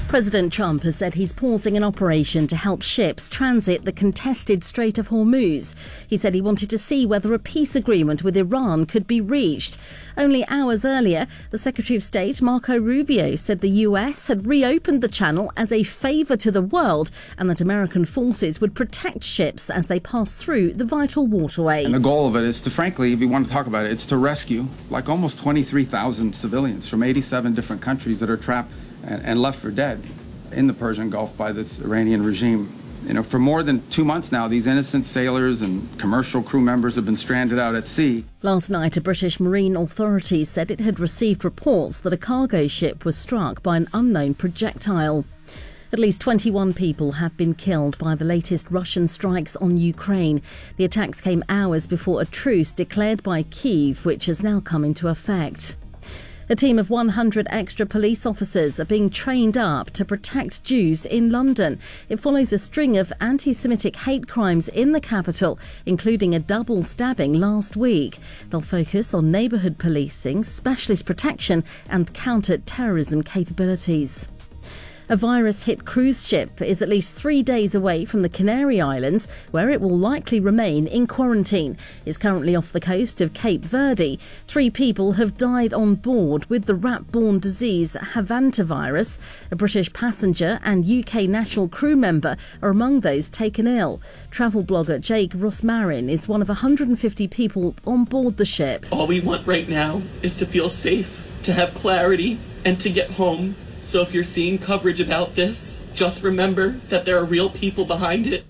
President Trump has said he's pausing an operation to help ships transit the contested Strait of Hormuz. He said he wanted to see whether a peace agreement with Iran could be reached. Only hours earlier, the Secretary of State, Marco Rubio, said the US had reopened the channel as a favour to the world and that American forces would protect ships as they pass through the vital waterway. And the goal of it is to, frankly, if you want to talk about it, it's to rescue like almost 23,000 civilians from 87 different countries that are trapped and left for dead in the Persian Gulf by this Iranian regime. You know, for more than 2 months now, these innocent sailors and commercial crew members have been stranded out at sea. Last night, a British marine authority said it had received reports that a cargo ship was struck by an unknown projectile. At least 21 people have been killed by the latest Russian strikes on Ukraine. The attacks came hours before a truce declared by Kyiv, which has now come into effect. A team of 100 extra police officers are being trained up to protect Jews in London. It follows a string of anti-Semitic hate crimes in the capital, including a double stabbing last week. They'll focus on neighbourhood policing, specialist protection and counter-terrorism capabilities. A virus-hit cruise ship is at least 3 days away from the Canary Islands, where it will likely remain in quarantine. It's currently off the coast of Cape Verde. 3 people have died on board with the rat-borne disease Hantavirus. A British passenger and UK national crew member are among those taken ill. Travel blogger Jake Rosmarin is one of 150 people on board the ship. All we want right now is to feel safe, to have clarity, and to get home. So if you're seeing coverage about this, just remember that there are real people behind it.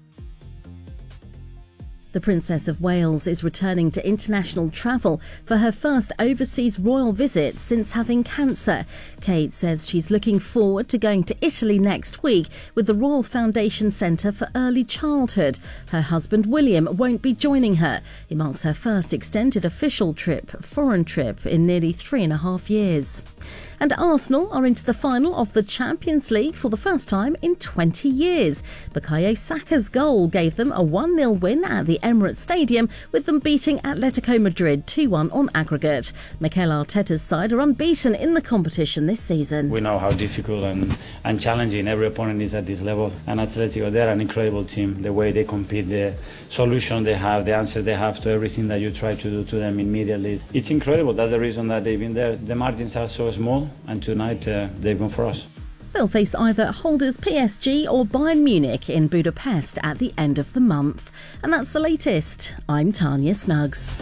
The Princess of Wales is returning to international travel for her first overseas royal visit since having cancer. Kate says she's looking forward to going to Italy next week with the Royal Foundation Centre for Early Childhood. Her husband William won't be joining her. It marks her first extended official foreign trip in nearly 3.5 years. And Arsenal are into the final of the Champions League for the first time in 20 years. Bukayo Saka's goal gave them a 1-0 win at the Emirates Stadium, with them beating Atletico Madrid 2-1 on aggregate. Mikel Arteta's side are unbeaten in the competition this season. We know how difficult and challenging every opponent is at this level. And Atletico, they're an incredible team. The way they compete, the solution they have, the answers they have to everything that you try to do to them immediately. It's incredible. That's the reason that they've been there. The margins are so small, and tonight they've gone for us. They'll face either holders PSG or Bayern Munich in Budapest at the end of the month. And that's the latest. I'm Tanya Snuggs.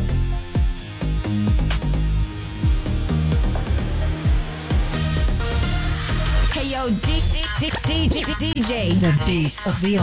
Hey yo, DJ, the beast of the hour.